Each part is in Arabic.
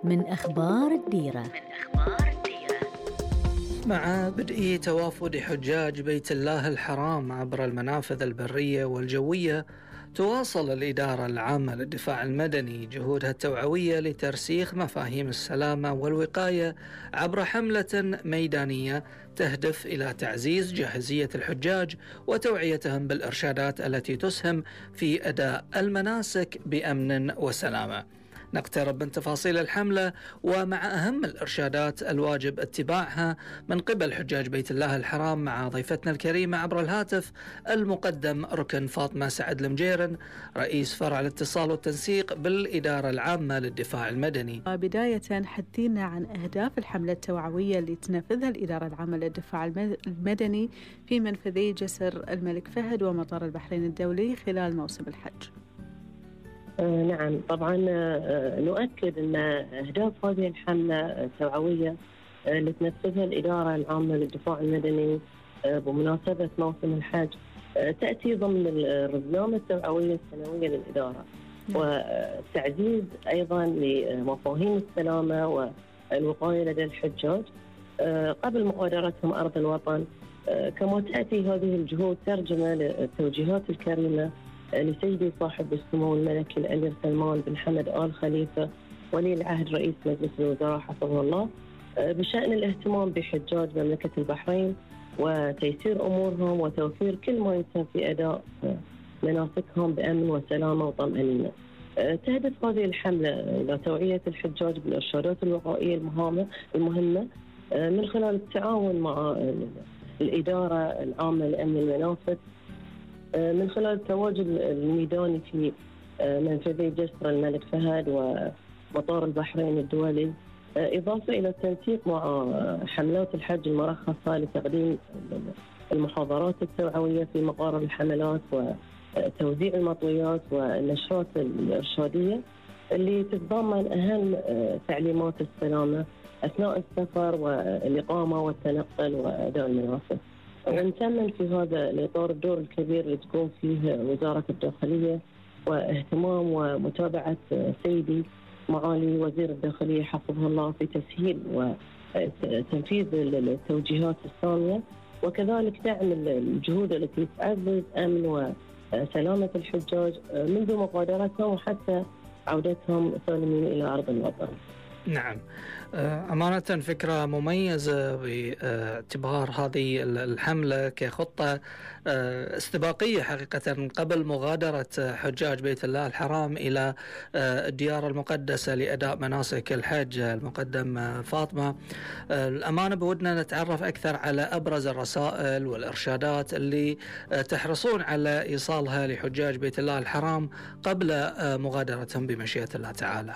من أخبار الديرة. مع بدء توافد حجاج بيت الله الحرام عبر المنافذ البرية والجوية، تواصل الإدارة العامة للدفاع المدني جهودها التوعوية لترسيخ مفاهيم السلامة والوقاية عبر حملة ميدانية تهدف إلى تعزيز جاهزية الحجاج وتوعيتهم بالإرشادات التي تسهم في أداء المناسك بأمن وسلامة. نقترب من تفاصيل الحملة ومع أهم الإرشادات الواجب اتباعها من قبل حجاج بيت الله الحرام مع ضيفتنا الكريمة عبر الهاتف المقدم ركن فاطمة سعد المجيرن، رئيس فرع الاتصال والتنسيق بالإدارة العامة للدفاع المدني. بداية حدثينا عن أهداف الحملة التوعوية اللي تنفذها الإدارة العامة للدفاع المدني في منفذي جسر الملك فهد ومطار البحرين الدولي خلال موسم الحج. نعم، طبعا نؤكد أن أهداف هذه الحملة التوعوية اللي تنفذها الإدارة العامة للدفاع المدني بمناسبة موسم الحج تأتي ضمن الرزنامة التوعوية السنوية للإدارة، وتعزيز أيضا لمفاهيم السلامة والوقاية لدى الحجاج قبل مغادرتهم أرض الوطن. كما تأتي هذه الجهود ترجمة للتوجيهات الكريمة لسيدي صاحب السمو الملكي الأمير سلمان بن حمد آل خليفة ولي العهد رئيس مجلس الوزراء حفظه الله بشأن الاهتمام بحجاج مملكة البحرين وتيسير أمورهم وتوفير كل ما يتم في أداء مناسكهم بأمن وسلامة وطمأنينة. تهدف هذه الحملة إلى توعية الحجاج بالإرشادات الوقائية المهمة من خلال التعاون مع الإدارة العامة لأمن المنافذ من خلال التواجد الميداني في منفذي جسر الملك فهد ومطار البحرين الدولي، إضافة إلى التنسيق مع حملات الحج المرخصة لتقديم المحاضرات التوعوية في مقار الحملات وتوزيع المطويات والنشرات الإرشادية اللي تتضمن أهم تعليمات السلامة أثناء السفر والإقامة والتنقل وأداء المناسك. ونتمم في هذا الإطار الدور الكبير اللي تقوم فيه وزارة الداخلية واهتمام ومتابعة سيدي معالي وزير الداخلية حفظه الله في تسهيل وتنفيذ التوجيهات السامية، وكذلك دعم الجهود التي تعزز أمن وسلامة الحجاج منذ مغادرتهم وحتى عودتهم سالمين إلى أرض الوطن. نعم، أمانة فكرة مميزة باعتبار هذه الحملة كخطة استباقية حقيقة قبل مغادرة حجاج بيت الله الحرام إلى الديار المقدسة لأداء مناسك الحج. المقدم فاطمة، الأمانة بودنا نتعرف أكثر على أبرز الرسائل والإرشادات اللي تحرصون على إيصالها لحجاج بيت الله الحرام قبل مغادرتهم بمشيئة الله تعالى.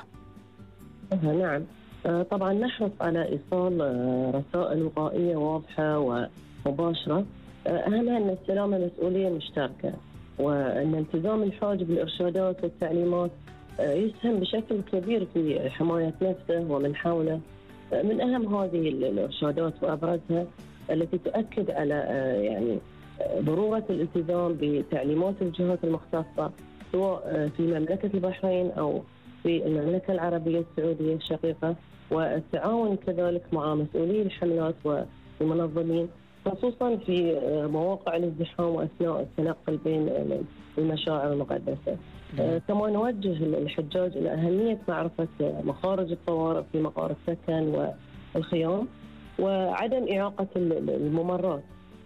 نعم، طبعا نحرص على إيصال رسائل وقائية واضحة ومباشرة، أهمها أن السلامة مسؤولية مشتركة، وأن التزام الحاج بالإرشادات والتعليمات يسهم بشكل كبير في حماية نفسه ومن حوله. من أهم هذه الإرشادات وأبرزها التي تؤكد على يعني ضرورة الالتزام بتعليمات الجهات المختصة سواء في مملكة البحرين أو في المملكة العربية السعودية الشقيقة، والتعاون كذلك مع مسؤولي الحملات والمنظمين خصوصا في مواقع الازدحام وأثناء التنقل بين المشاعر المقدسة. كما نوجه الحجاج إلى أهمية معرفة مخارج الطوارئ في مقار السكن والخيام وعدم إعاقة الممرات،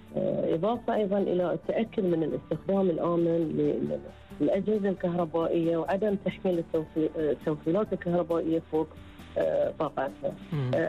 إضافة أيضا إلى التأكد من الاستخدام الآمن للأجهزة الكهربائية وعدم تحميل التوصيلات الكهربائية فوق طاقتها.